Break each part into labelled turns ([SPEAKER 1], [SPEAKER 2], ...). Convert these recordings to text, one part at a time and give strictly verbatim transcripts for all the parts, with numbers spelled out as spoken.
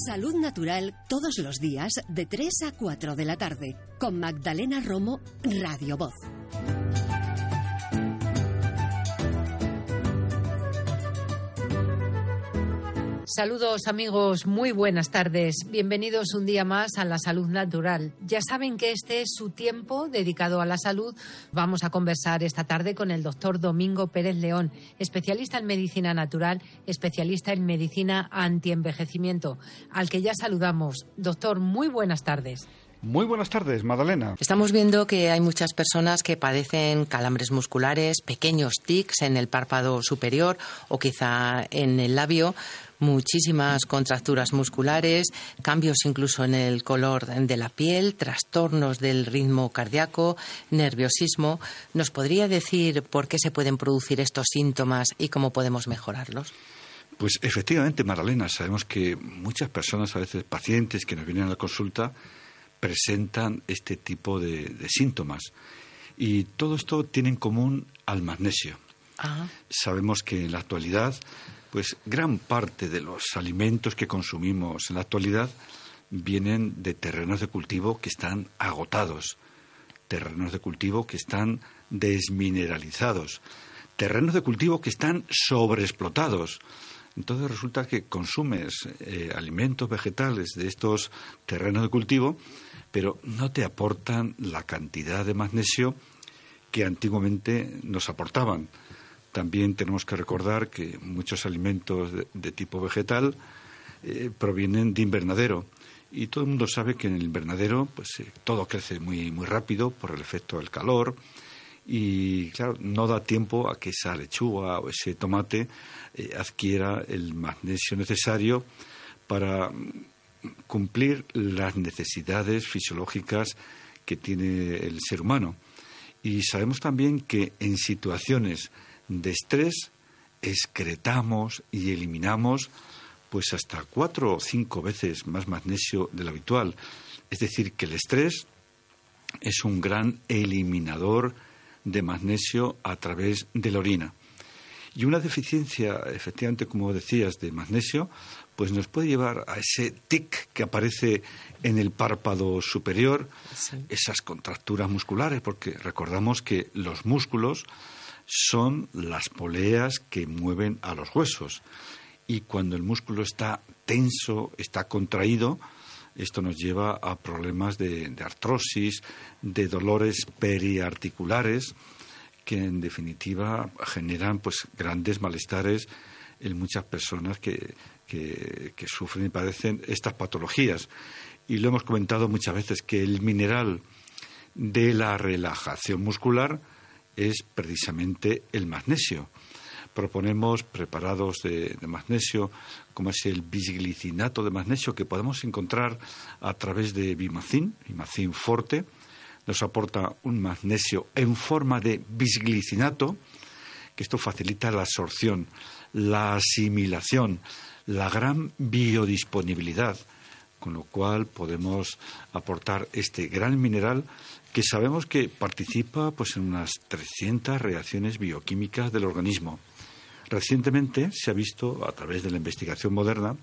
[SPEAKER 1] Salud Natural todos los días de tres a cuatro de la tarde con Magdalena Romo, Radio Voz.
[SPEAKER 2] Saludos amigos, muy buenas tardes. Bienvenidos un día más a La Salud Natural. Ya saben que este es su tiempo dedicado a la salud. Vamos a conversar esta tarde con el doctor Domingo Pérez León, especialista en medicina natural, especialista en medicina antienvejecimiento, al que ya saludamos. Doctor, muy buenas tardes.
[SPEAKER 3] Muy buenas tardes, Magdalena.
[SPEAKER 4] Estamos viendo que hay muchas personas que padecen calambres musculares, pequeños tics en el párpado superior o quizá en el labio, muchísimas contracturas musculares, cambios incluso en el color de la piel, trastornos del ritmo cardíaco, nerviosismo. ¿Nos podría decir por qué se pueden producir estos síntomas y cómo podemos mejorarlos?
[SPEAKER 3] Pues efectivamente, Magdalena, sabemos que muchas personas, a veces pacientes que nos vienen a la consulta, presentan este tipo de, de síntomas. Y todo esto tiene en común al magnesio. Ajá. Sabemos que en la actualidad, pues gran parte de los alimentos que consumimos en la actualidad vienen de terrenos de cultivo que están agotados, terrenos de cultivo que están desmineralizados, terrenos de cultivo que están sobreexplotados. Entonces resulta que consumes eh, alimentos vegetales de estos terrenos de cultivo, pero no te aportan la cantidad de magnesio que antiguamente nos aportaban. También tenemos que recordar que muchos alimentos de, de tipo vegetal eh, provienen de invernadero. Y todo el mundo sabe que en el invernadero pues eh, todo crece muy, muy rápido por el efecto del calor. Y claro, no da tiempo a que esa lechuga o ese tomate eh, adquiera el magnesio necesario para cumplir las necesidades fisiológicas que tiene el ser humano. Y sabemos también que en situaciones de estrés excretamos y eliminamos pues hasta cuatro o cinco veces más magnesio del habitual. Es decir, que el estrés es un gran eliminador de magnesio a través de la orina. Y una deficiencia, efectivamente, como decías, de magnesio, pues nos puede llevar a ese tic que aparece en el párpado superior, sí. Esas contracturas musculares, porque recordamos que los músculos son las poleas que mueven a los huesos. Y cuando el músculo está tenso, está contraído, esto nos lleva a problemas de, de artrosis, de dolores periarticulares, que en definitiva generan pues grandes malestares en muchas personas que, que, que sufren y padecen estas patologías. Y lo hemos comentado muchas veces, que el mineral de la relajación muscular es precisamente el magnesio. Proponemos preparados de, de magnesio, como es el bisglicinato de magnesio, que podemos encontrar a través de Bimacin, Bimacin Forte. Nos aporta un magnesio en forma de bisglicinato, que esto facilita la absorción, la asimilación, la gran biodisponibilidad, con lo cual podemos aportar este gran mineral que sabemos que participa pues, en unas trescientas reacciones bioquímicas del organismo. Recientemente se ha visto, a través de la investigación moderna,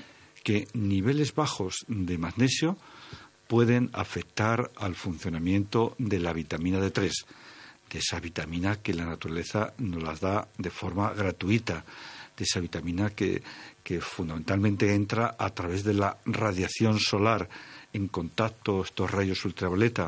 [SPEAKER 3] que niveles bajos de magnesio pueden afectar al funcionamiento de la vitamina D tres, de esa vitamina que la naturaleza nos las da de forma gratuita, de esa vitamina que, que fundamentalmente entra a través de la radiación solar, en contacto estos rayos ultravioleta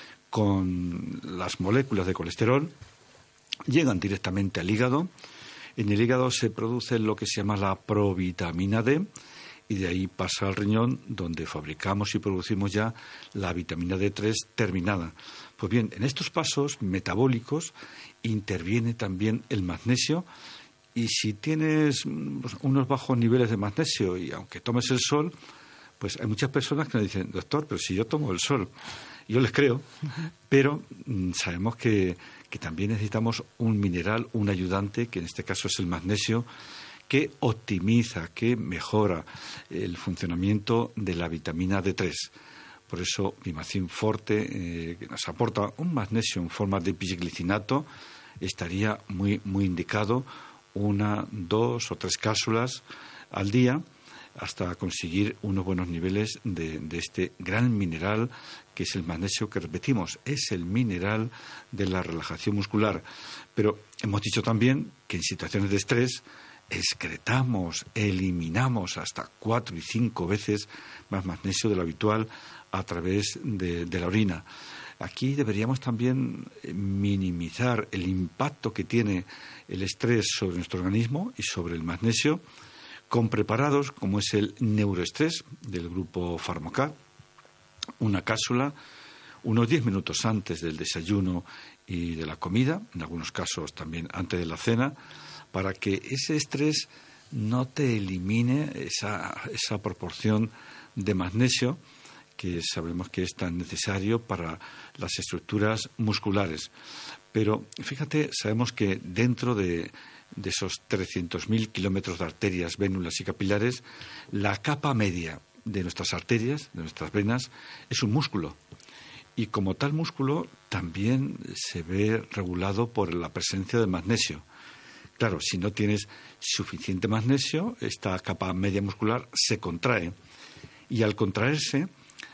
[SPEAKER 3] con las moléculas de colesterol, llegan directamente al hígado. En el hígado se produce lo que se llama la provitamina D, y de ahí pasa al riñón, donde fabricamos y producimos ya la vitamina D tres terminada. Pues bien, en estos pasos metabólicos interviene también el magnesio, y si tienes unos bajos niveles de magnesio y aunque tomes el sol, pues hay muchas personas que nos dicen, doctor, pero si yo tomo el sol, yo les creo, pero mmm, sabemos que, que también necesitamos un mineral, un ayudante, que en este caso es el magnesio, que optimiza, que mejora el funcionamiento de la vitamina D tres. Por eso, Bimacin Forte, eh, que nos aporta un magnesio en forma de bisglicinato, estaría muy, muy indicado, una, dos o tres cápsulas al día, hasta conseguir unos buenos niveles de, de este gran mineral que es el magnesio, que repetimos, es el mineral de la relajación muscular. Pero hemos dicho también que en situaciones de estrés excretamos, eliminamos hasta cuatro y cinco veces más magnesio de lo habitual a través de, de la orina. Aquí deberíamos también minimizar el impacto que tiene el estrés sobre nuestro organismo y sobre el magnesio con preparados como es el neuroestrés del grupo Pharmaca, una cápsula unos diez minutos antes del desayuno y de la comida, en algunos casos también antes de la cena, para que ese estrés no te elimine esa, esa proporción de magnesio que sabemos que es tan necesario para las estructuras musculares. Pero fíjate, sabemos que dentro de, de esos trescientos mil kilómetros de arterias, vénulas y capilares, la capa media de nuestras arterias, de nuestras venas, es un músculo. Y como tal músculo también se ve regulado por la presencia de magnesio. Claro, si no tienes suficiente magnesio, esta capa media muscular se contrae. Y al contraerse,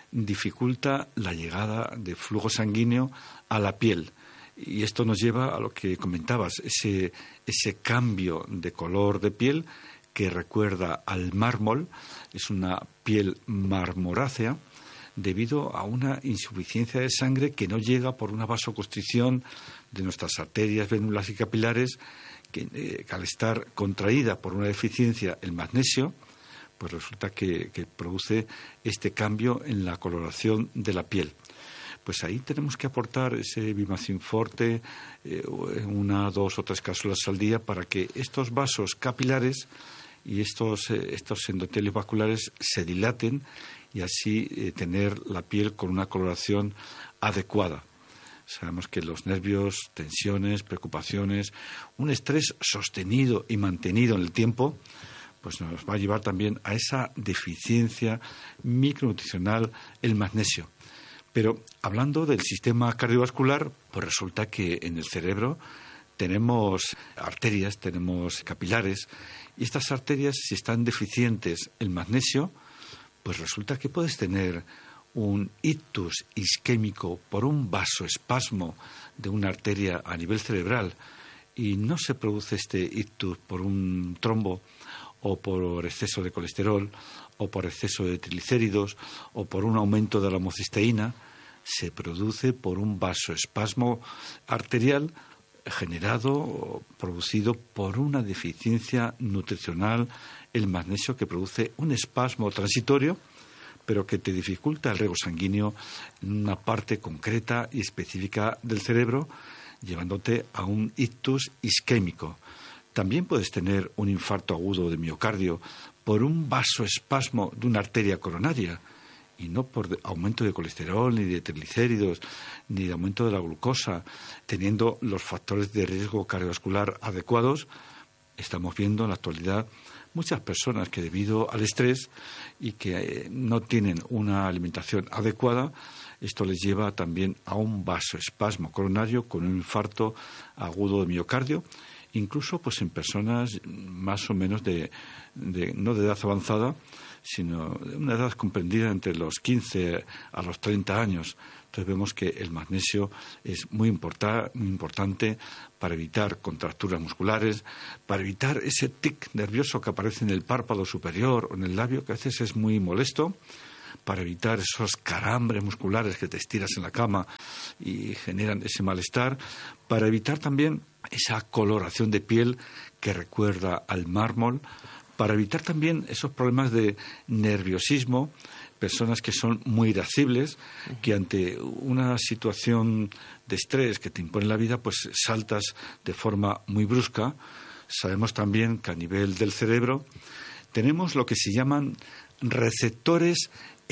[SPEAKER 3] dificulta la llegada de flujo sanguíneo a la piel. Y esto nos lleva a lo que comentabas, ese, ese cambio de color de piel que recuerda al mármol, es una piel marmorácea, debido a una insuficiencia de sangre que no llega por una vasoconstricción de nuestras arterias, vénulas y capilares, que eh, al estar contraída por una deficiencia el magnesio, pues resulta que, que produce este cambio en la coloración de la piel. Pues ahí tenemos que aportar ese Bimacin Forte, eh, una, dos o tres cápsulas al día para que estos vasos capilares y estos, eh, estos endotelios vasculares se dilaten y así eh, tener la piel con una coloración adecuada. Sabemos que los nervios, tensiones, preocupaciones, un estrés sostenido y mantenido en el tiempo, pues nos va a llevar también a esa deficiencia micronutricional, el magnesio. Pero hablando del sistema cardiovascular, pues resulta que en el cerebro tenemos arterias, tenemos capilares, y estas arterias, si están deficientes en magnesio, pues resulta que puedes tener un ictus isquémico por un vasoespasmo de una arteria a nivel cerebral, y no se produce este ictus por un trombo o por exceso de colesterol o por exceso de triglicéridos o por un aumento de la homocisteína, se produce por un vasoespasmo arterial generado o producido por una deficiencia nutricional, el magnesio, que produce un espasmo transitorio, pero que te dificulta el riego sanguíneo en una parte concreta y específica del cerebro, llevándote a un ictus isquémico. También puedes tener un infarto agudo de miocardio por un vasoespasmo de una arteria coronaria, y no por aumento de colesterol, ni de triglicéridos, ni de aumento de la glucosa. Teniendo los factores de riesgo cardiovascular adecuados, estamos viendo en la actualidad muchas personas que debido al estrés y que no tienen una alimentación adecuada, esto les lleva también a un vasoespasmo coronario con un infarto agudo de miocardio, incluso pues en personas más o menos de, de no de edad avanzada, sino de una edad comprendida entre los quince a los treinta años. Entonces vemos que el magnesio es muy, importa, muy importante para evitar contracturas musculares, para evitar ese tic nervioso que aparece en el párpado superior o en el labio, que a veces es muy molesto, para evitar esos calambres musculares que te estiras en la cama y generan ese malestar, para evitar también esa coloración de piel que recuerda al mármol, para evitar también esos problemas de nerviosismo, personas que son muy irascibles, que ante una situación de estrés que te impone la vida, pues saltas de forma muy brusca. Sabemos también que a nivel del cerebro tenemos lo que se llaman receptores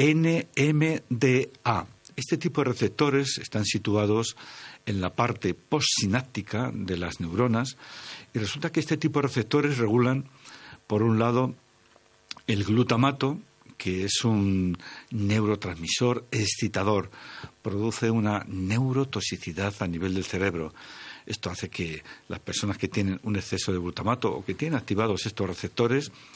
[SPEAKER 3] N M D A. Este tipo de receptores están situados en la parte postsináptica de las neuronas, y resulta que este tipo de receptores regulan, por un lado, el glutamato, que es un neurotransmisor excitador, produce una neurotoxicidad a nivel del cerebro. Esto hace que las personas que tienen un exceso de glutamato o que tienen activados estos receptores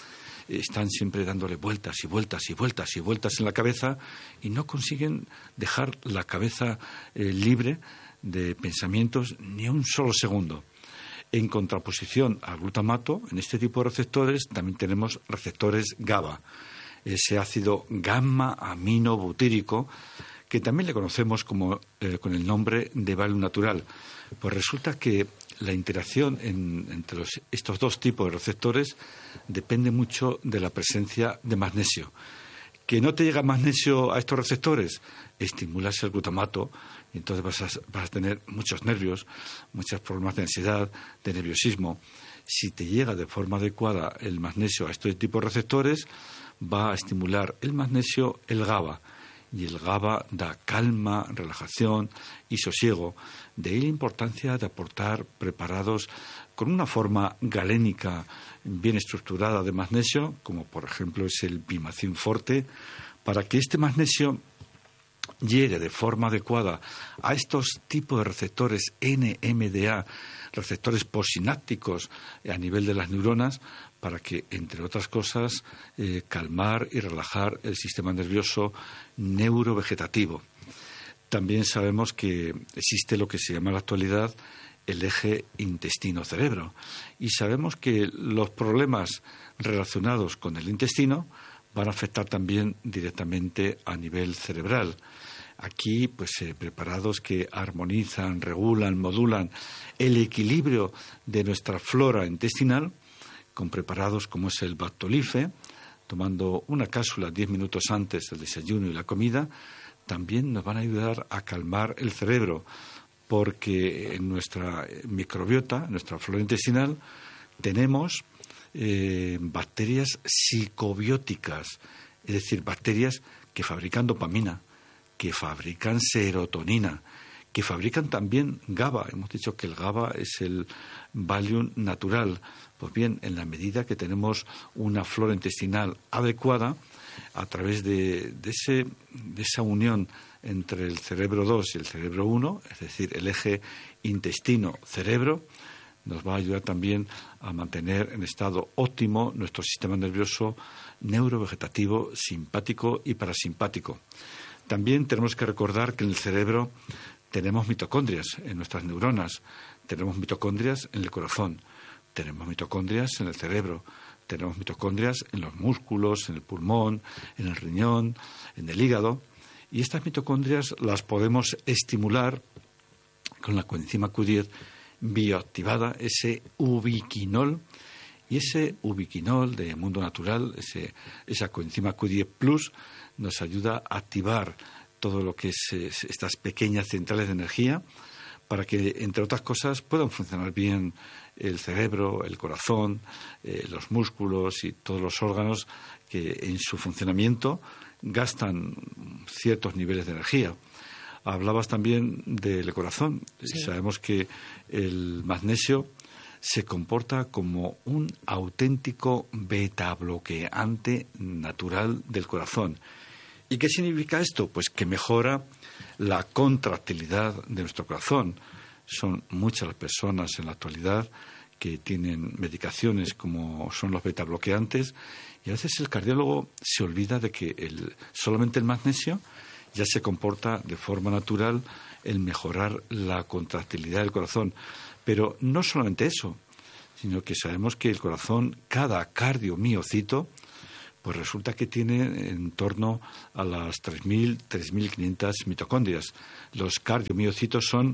[SPEAKER 3] están siempre dándole vueltas y vueltas y vueltas y vueltas en la cabeza y no consiguen dejar la cabeza eh, libre de pensamientos ni un solo segundo. En contraposición al glutamato, en este tipo de receptores también tenemos receptores GABA, ese ácido gamma-aminobutírico, que también le conocemos como, eh, con el nombre de valio natural. Pues resulta que la interacción en, entre los, estos dos tipos de receptores depende mucho de la presencia de magnesio. ¿Que no te llega magnesio a estos receptores? Estimulas el glutamato y entonces vas a, vas a tener muchos nervios, muchos problemas de ansiedad, de nerviosismo. Si te llega de forma adecuada el magnesio a este tipo de receptores, va a estimular el magnesio el GABA. Y el GABA da calma, relajación y sosiego. De ahí la importancia de aportar preparados con una forma galénica bien estructurada de magnesio, como por ejemplo es el Bimacin Forte, para que este magnesio llegue de forma adecuada a estos tipos de receptores N M D A, receptores postsinápticos a nivel de las neuronas, para que, entre otras cosas, eh, calmar y relajar el sistema nervioso neurovegetativo. También sabemos que existe lo que se llama en la actualidad el eje intestino-cerebro, y sabemos que los problemas relacionados con el intestino van a afectar también directamente a nivel cerebral. Aquí, pues, eh, preparados que armonizan, regulan, modulan el equilibrio de nuestra flora intestinal, con preparados como es el Bactolife, tomando una cápsula diez minutos antes del desayuno y la comida, también nos van a ayudar a calmar el cerebro, porque en nuestra microbiota, en nuestra flora intestinal, tenemos eh, bacterias psicobióticas, es decir, bacterias que fabrican dopamina, que fabrican serotonina, que fabrican también GABA. Hemos dicho que el GABA es el Valium natural. Pues bien, en la medida que tenemos una flora intestinal adecuada, a través de, de, ese, de esa unión entre el cerebro dos y el cerebro uno, es decir, el eje intestino-cerebro, nos va a ayudar también a mantener en estado óptimo nuestro sistema nervioso neurovegetativo, simpático y parasimpático. También tenemos que recordar que en el cerebro tenemos mitocondrias en nuestras neuronas, tenemos mitocondrias en el corazón, tenemos mitocondrias en el cerebro, tenemos mitocondrias en los músculos, en el pulmón, en el riñón, en el hígado, y estas mitocondrias las podemos estimular con la coenzima Q diez bioactivada, ese ubiquinol, y ese ubiquinol de Mundo Natural, ese, esa coenzima Q diez plus, nos ayuda a activar todo lo que es, es estas pequeñas centrales de energía para que, entre otras cosas, puedan funcionar bien el cerebro, el corazón, eh, los músculos y todos los órganos que en su funcionamiento gastan ciertos niveles de energía. Hablabas también del corazón. Sí. Sabemos que el magnesio se comporta como un auténtico beta-bloqueante natural del corazón. ¿Y qué significa esto? Pues que mejora la contractilidad de nuestro corazón. Son muchas las personas en la actualidad que tienen medicaciones como son los beta-bloqueantes, y a veces el cardiólogo se olvida de que el, solamente el magnesio ya se comporta de forma natural en mejorar la contractilidad del corazón. Pero no solamente eso, sino que sabemos que el corazón, cada cardiomiocito, pues resulta que tiene en torno a las tres mil, tres mil quinientas mitocondrias. Los cardiomiocitos son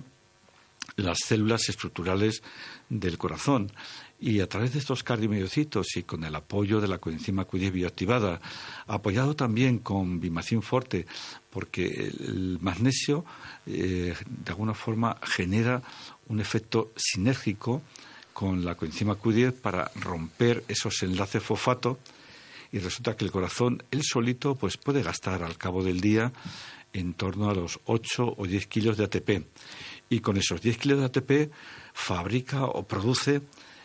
[SPEAKER 3] las células estructurales del corazón. Y a través de estos cardiomiocitos y con el apoyo de la coenzima Q diez bioactivada, apoyado también con Bimacin Forte, porque el magnesio eh, de alguna forma genera un efecto sinérgico con la coenzima Q diez para romper esos enlaces fosfato, y resulta que el corazón, él solito, pues puede gastar al cabo del día en torno a los ocho o diez kilos de A T P. Y con esos diez kilos de A T P fabrica o produce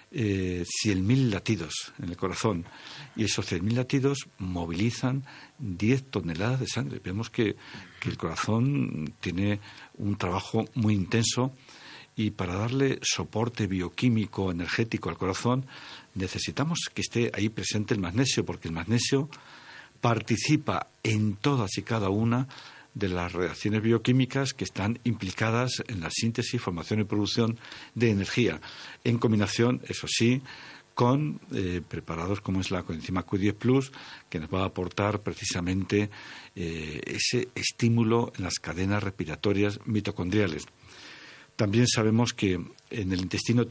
[SPEAKER 3] eh, cien mil latidos en el corazón. Y esos cien mil latidos movilizan diez toneladas de sangre. Vemos que, que el corazón tiene un trabajo muy intenso, y para darle soporte bioquímico, energético al corazón, necesitamos que esté ahí presente el magnesio, porque el magnesio participa en todas y cada una de las reacciones bioquímicas que están implicadas en la síntesis, formación y producción de energía, en combinación, eso sí, con eh, preparados como es la coenzima Q diez plus, que nos va a aportar precisamente eh, ese estímulo en las cadenas respiratorias mitocondriales. También sabemos que en el intestino